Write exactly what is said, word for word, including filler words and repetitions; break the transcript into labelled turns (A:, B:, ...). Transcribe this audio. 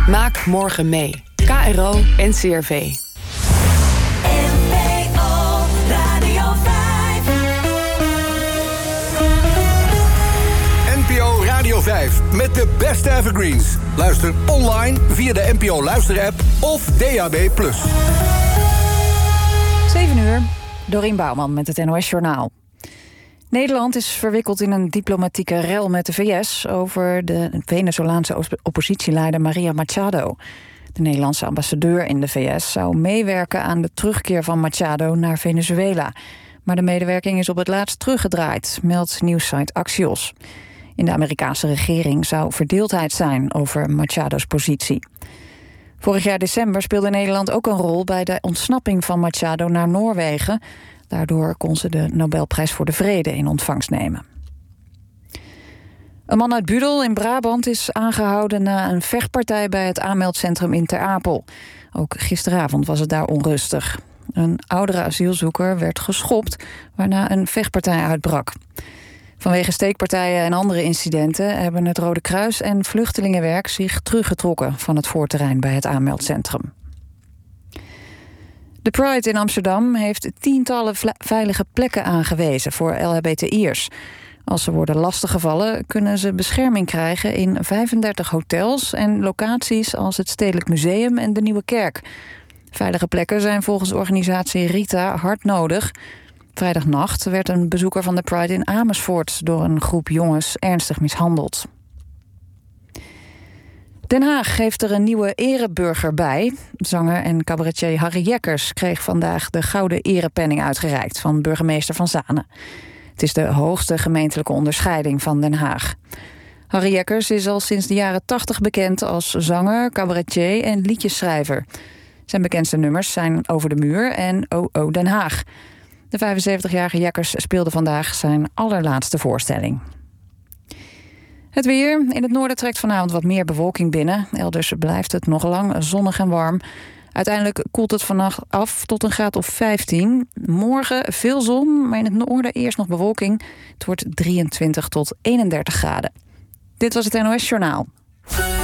A: Maak morgen mee. K R O en C R V.
B: N P O Radio vijf met de beste evergreens. Luister online via de N P O Luister-app of D A B plus.
C: zeven uur, Dorien Bouwman met het N O S-journaal. Nederland is verwikkeld in een diplomatieke rel met de V S... over de Venezolaanse oppositieleider Maria Machado. De Nederlandse ambassadeur in de V S zou meewerken aan de terugkeer van Machado naar Venezuela. Maar de medewerking is op het laatst teruggedraaid, meldt nieuwssite Axios. In de Amerikaanse regering zou verdeeldheid zijn over Machado's positie. Vorig jaar december speelde Nederland ook een rol bij de ontsnapping van Machado naar Noorwegen. Daardoor kon ze de Nobelprijs voor de Vrede in ontvangst nemen. Een man uit Budel in Brabant is aangehouden na een vechtpartij bij het aanmeldcentrum in Ter Apel. Ook gisteravond was het daar onrustig. Een oudere asielzoeker werd geschopt, waarna een vechtpartij uitbrak. Vanwege steekpartijen en andere incidenten hebben het Rode Kruis en Vluchtelingenwerk zich teruggetrokken van het voorterrein bij het aanmeldcentrum. De Pride in Amsterdam heeft tientallen veilige plekken aangewezen voor L H B T I'ers. Als ze worden lastiggevallen kunnen ze bescherming krijgen in vijfendertig hotels en locaties als het Stedelijk Museum en de Nieuwe Kerk. Veilige plekken zijn volgens organisatie Rita hard nodig. Vrijdagnacht werd een bezoeker van de Pride in Amersfoort door een groep jongens ernstig mishandeld. Den Haag heeft er een nieuwe ereburger bij. Zanger en cabaretier Harry Jekkers kreeg vandaag de Gouden Erepenning uitgereikt van burgemeester Van Zanen. Het is de hoogste gemeentelijke onderscheiding van Den Haag. Harry Jekkers is al sinds de jaren tachtig bekend als zanger, cabaretier en liedjesschrijver. Zijn bekendste nummers zijn Over de Muur en O O Den Haag. De vijfenzeventigjarige Jekkers speelde vandaag zijn allerlaatste voorstelling. Het weer. In het noorden trekt vanavond wat meer bewolking binnen. Elders blijft het nog lang zonnig en warm. Uiteindelijk koelt het vannacht af tot een graad of vijftien. Morgen veel zon, maar in het noorden eerst nog bewolking. Het wordt drieëntwintig tot eenendertig graden. Dit was het N O S Journaal.